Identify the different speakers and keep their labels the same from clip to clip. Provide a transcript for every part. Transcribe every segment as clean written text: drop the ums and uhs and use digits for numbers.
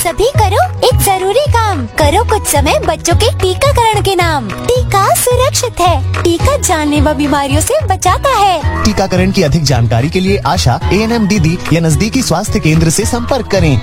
Speaker 1: सभी करो एक जरूरी काम, करो कुछ समय बच्चों के टीकाकरण के नाम। टीका सुरक्षित है, टीका जानलेवा बीमारियों से बचाता है।
Speaker 2: टीकाकरण की अधिक जानकारी के लिए आशा, ANM दीदी या नजदीकी स्वास्थ्य केंद्र से संपर्क करें।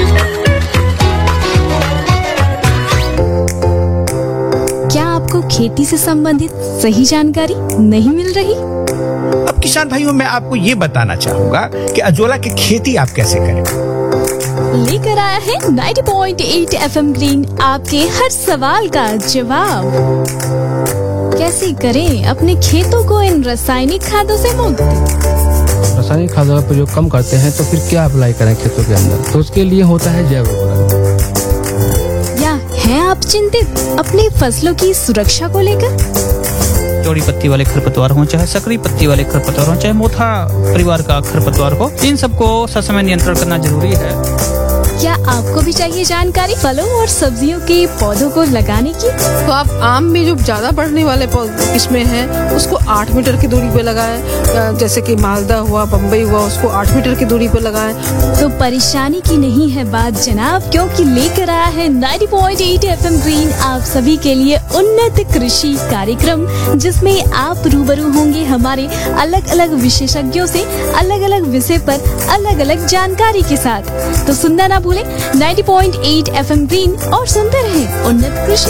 Speaker 3: क्या आपको खेती से संबंधित सही जानकारी नहीं मिल रही?
Speaker 4: अब किसान भाइयों, मैं आपको ये बताना चाहूँगा कि अजोला की खेती आप कैसे करें।
Speaker 3: लेकर आया है 90.8 FM ग्रीन आपके हर सवाल का जवाब। कैसे करें अपने खेतों को इन रासायनिक खादों से मुक्त?
Speaker 5: रासायनिक खादों का प्रयोग कम करते हैं तो फिर क्या अप्लाई करें खेतों के अंदर? तो उसके लिए होता है जैव उर्वरक।
Speaker 3: या हैं आप चिंतित अपनी फसलों की सुरक्षा को लेकर?
Speaker 6: चौड़ी पत्ती वाले खरपतवार हो, चाहे सकरी पत्ती वाले खरपतवार हो, चाहे मोथा परिवार का खरपतवार हो, इन सबको ससमय नियंत्रण करना जरूरी है।
Speaker 3: क्या आपको भी चाहिए जानकारी फलों और सब्जियों के पौधों को लगाने की?
Speaker 7: तो आप आम में जो ज्यादा बढ़ने वाले किस्में हैं उसको 8 मीटर की दूरी पे लगाएं, जैसे कि मालदा हुआ, बम्बई हुआ, उसको 8 मीटर की दूरी पे लगाएं।
Speaker 3: तो परेशानी की नहीं है बात जनाब, क्योंकि लेकर आया है 90.8 FM ग्रीन आप सभी के लिए उन्नत कृषि कार्यक्रम, जिसमें आप रूबरू होंगे हमारे अलग अलग विशेषज्ञों से अलग अलग विषय पर अलग अलग जानकारी के साथ। तो सुनना ना भूलें 90.8 FM ग्रीन और सुनते रहें उन्नत कृषि।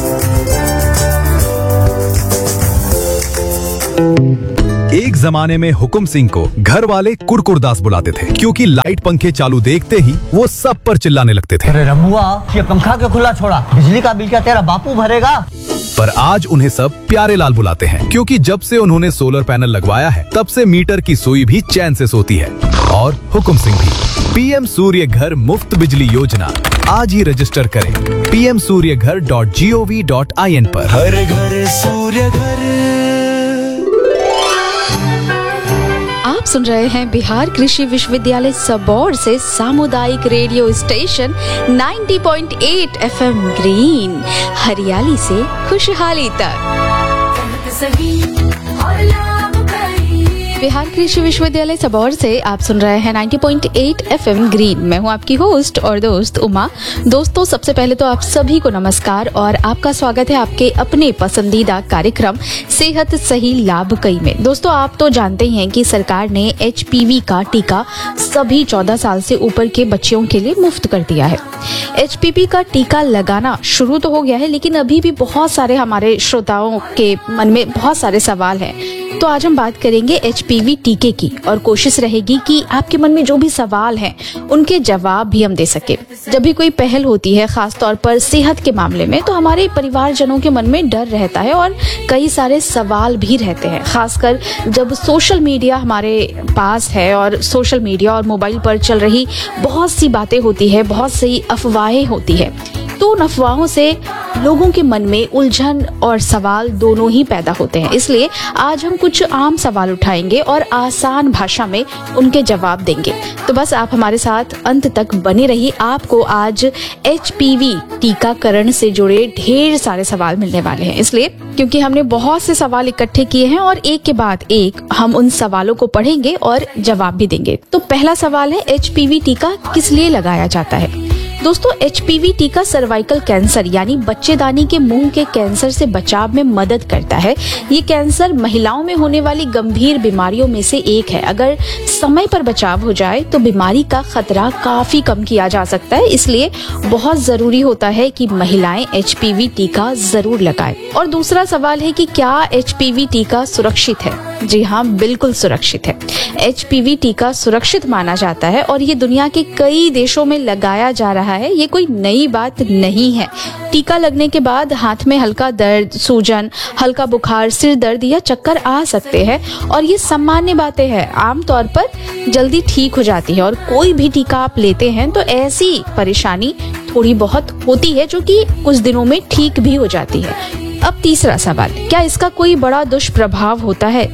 Speaker 8: एक जमाने में हुकुम सिंह को घर वाले कुरकुरदास बुलाते थे, क्योंकि लाइट पंखे चालू देखते ही वो सब पर चिल्लाने लगते थे।
Speaker 9: अरे रमुआ, ये पंखा क्यों खुला छोड़ा? बिजली का बिल क्या तेरा बापू भरेगा?
Speaker 8: पर आज उन्हें सब प्यारे लाल बुलाते हैं, क्योंकि जब से उन्होंने सोलर पैनल लगवाया है तब से मीटर की सुई भी चैन से सोती है। और हुकुम सिंह भी। PM सूर्य घर मुफ्त बिजली योजना आज ही रजिस्टर करें pmsuryaghar.gov.in पर।
Speaker 10: हर घर सूर्य घर।
Speaker 11: आप सुन रहे हैं बिहार कृषि विश्वविद्यालय सबौर से सामुदायिक रेडियो स्टेशन 90.8 FM ग्रीन, हरियाली से खुशहाली तक। बिहार कृषि विश्वविद्यालय सबौर से आप सुन रहे हैं 90.8 FM ग्रीन। मैं हूं आपकी होस्ट और दोस्त उमा। दोस्तों, सबसे पहले तो आप सभी को नमस्कार और आपका स्वागत है आपके अपने पसंदीदा कार्यक्रम सेहत सही लाभ कई में। दोस्तों, आप तो जानते ही हैं कि सरकार ने HPV का टीका सभी 14 साल से ऊपर के बच्चों के लिए मुफ्त कर दिया है। HPV का टीका लगाना शुरू तो हो गया है, लेकिन अभी भी बहुत सारे हमारे श्रोताओं के मन में बहुत सारे सवाल हैं। तो आज हम बात करेंगे HPV टीके की और कोशिश रहेगी कि आपके मन में जो भी सवाल हैं उनके जवाब भी हम दे सके। जब भी कोई पहल होती है, खास तौर पर सेहत के मामले में, तो हमारे परिवारजनों के मन में डर रहता है और कई सारे सवाल भी रहते हैं, खासकर जब सोशल मीडिया हमारे पास है और सोशल मीडिया और मोबाइल पर चल रही बहुत सी बातें होती है, बहुत सी अफवाहें होती है। तो उन अफवाहों से लोगों के मन में उलझन और सवाल दोनों ही पैदा होते हैं। इसलिए आज हम कुछ आम सवाल उठाएंगे और आसान भाषा में उनके जवाब देंगे। तो बस आप हमारे साथ अंत तक बने रहिए। आपको आज HPV टीकाकरण से जुड़े ढेर सारे सवाल मिलने वाले हैं, इसलिए क्योंकि हमने बहुत से सवाल इकट्ठे किए हैं और एक के बाद एक हम उन सवालों को पढ़ेंगे और जवाब भी देंगे। तो पहला सवाल है, HPV टीका किस लिए लगाया जाता है? दोस्तों, HPV टीका सर्वाइकल कैंसर यानी बच्चेदानी के मुंह के कैंसर से बचाव में मदद करता है। ये कैंसर महिलाओं में होने वाली गंभीर बीमारियों में से एक है। अगर समय पर बचाव हो जाए तो बीमारी का खतरा काफी कम किया जा सकता है। इसलिए बहुत जरूरी होता है कि महिलाएं HPV टीका जरूर लगाएं। और दूसरा सवाल है कि क्या HPV टीका सुरक्षित है? जी हाँ, बिल्कुल सुरक्षित है। HPV टीका सुरक्षित माना जाता है और ये दुनिया के कई देशों में लगाया जा रहा है। ये कोई नई बात नहीं है। टीका लगने के बाद हाथ में हल्का दर्द, सूजन, हल्का बुखार, सिर दर्द या चक्कर आ सकते हैं और ये सामान्य बातें हैं। आमतौर पर जल्दी ठीक हो जाती है और कोई भी टीका आप लेते हैं तो ऐसी परेशानी थोड़ी बहुत होती है जो कि कुछ दिनों में ठीक भी हो जाती है। अब तीसरा सवाल, क्या इसका कोई बड़ा दुष्प्रभाव होता है?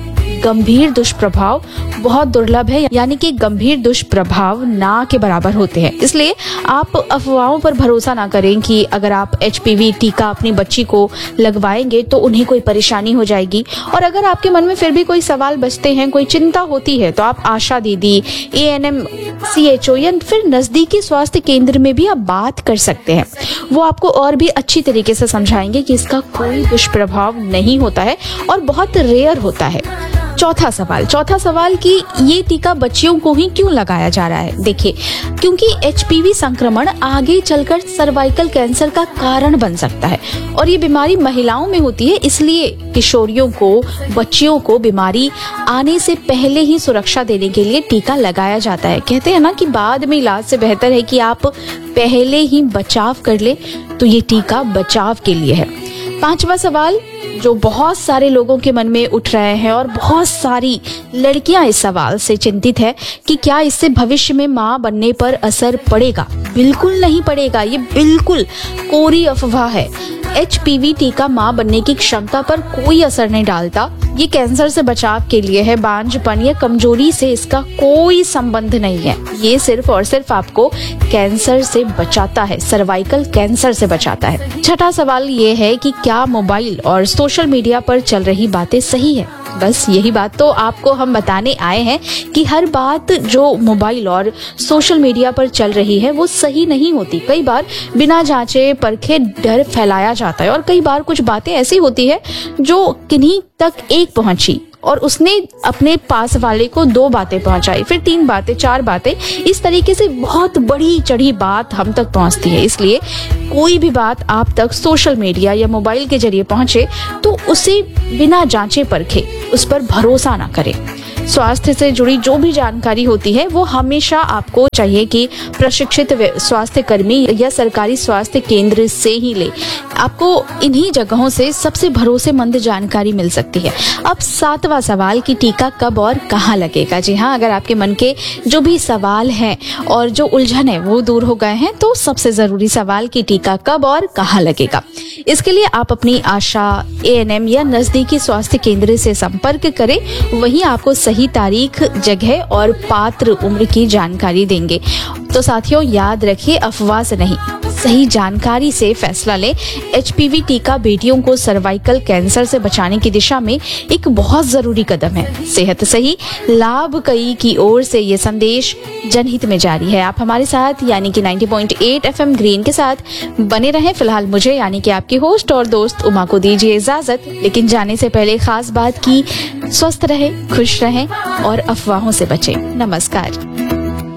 Speaker 11: गंभीर दुष्प्रभाव बहुत दुर्लभ है, यानी कि गंभीर दुष्प्रभाव ना के बराबर होते हैं। इसलिए आप अफवाहों पर भरोसा ना करें कि अगर आप HPV टीका अपनी बच्ची को लगवाएंगे तो उन्हें कोई परेशानी हो जाएगी। और अगर आपके मन में फिर भी कोई सवाल बचते हैं, कोई चिंता होती है, तो आप आशा दीदी, ANM, CHO या फिर नजदीकी स्वास्थ्य केंद्र में भी आप बात कर सकते हैं। वो आपको और भी अच्छी तरीके से समझाएंगे कि इसका कोई दुष्प्रभाव नहीं होता है और बहुत रेयर होता है। चौथा सवाल कि ये टीका बच्चियों को ही क्यों लगाया जा रहा है। देखिए, क्योंकि HPV संक्रमण आगे चलकर सर्वाइकल कैंसर का कारण बन सकता है और ये बीमारी महिलाओं में होती है, इसलिए किशोरियों को, बच्चियों को बीमारी आने से पहले ही सुरक्षा देने के लिए टीका लगाया जाता है। कहते हैं ना कि बाद में इलाज से बेहतर है कि आप पहले ही बचाव कर ले, तो ये टीका बचाव के लिए है। पांचवा सवाल जो बहुत सारे लोगों के मन में उठ रहे हैं और बहुत सारी लड़कियां इस सवाल से चिंतित है कि क्या इससे भविष्य में मां बनने पर असर पड़ेगा। बिल्कुल नहीं पड़ेगा, ये बिल्कुल कोरी अफवाह है। HPV टीका मां बनने की क्षमता पर कोई असर नहीं डालता। ये कैंसर से बचाव के लिए है, बांझपन या कमजोरी से इसका कोई संबंध नहीं है। ये सिर्फ और सिर्फ आपको कैंसर से बचाता है, सर्वाइकल कैंसर से बचाता है। छठा सवाल ये है कि क्या मोबाइल और सोशल मीडिया पर चल रही बातें सही है। बस यही बात तो आपको हम बताने आए हैं कि हर बात जो मोबाइल और सोशल मीडिया पर चल रही है वो सही नहीं होती। कई बार बिना जांचे परखे डर फैलाया जाता है और कई बार कुछ बातें ऐसी होती है जो किन्हीं तक एक पहुंची और उसने अपने पास वाले को 2 बातें पहुंचाई, फिर 3 बातें, 4 बातें, इस तरीके से बहुत बड़ी चढ़ी बात हम तक पहुंचती है। इसलिए कोई भी बात आप तक सोशल मीडिया या मोबाइल के जरिए पहुंचे तो उसे बिना जांचे परखे उस पर भरोसा ना करें। स्वास्थ्य से जुड़ी जो भी जानकारी होती है वो हमेशा आपको चाहिए कि प्रशिक्षित स्वास्थ्य कर्मी या सरकारी स्वास्थ्य केंद्र से ही ले। आपको इन्हीं जगहों से सबसे भरोसेमंद जानकारी मिल सकती है। अब 7वां सवाल कि टीका कब और कहाँ लगेगा। जी हाँ, अगर आपके मन के जो भी सवाल हैं और जो उलझन है वो दूर हो गए हैं तो सबसे जरूरी सवाल कि टीका कब और कहाँ लगेगा। इसके लिए आप अपनी आशा, ANM या नजदीकी स्वास्थ्य केंद्र से संपर्क करें, वहीं आपको सही तारीख, जगह और पात्र उम्र की जानकारी देंगे। तो साथियों, याद रखिए, अफवाह से नहीं, सही जानकारी से फैसला लें। HPV टीका बेटियों को सर्वाइकल कैंसर से बचाने की दिशा में एक बहुत जरूरी कदम है। सेहत सही, लाभ कई की ओर से ये संदेश जनहित में जारी है। आप हमारे साथ यानी कि 90.8 FM ग्रीन के साथ बने रहें। फिलहाल मुझे यानी कि आपकी होस्ट और दोस्त उमा को दीजिए इजाजत, लेकिन जाने से पहले खास बात की, स्वस्थ रहें, खुश रहें और अफवाहों से बचें। नमस्कार।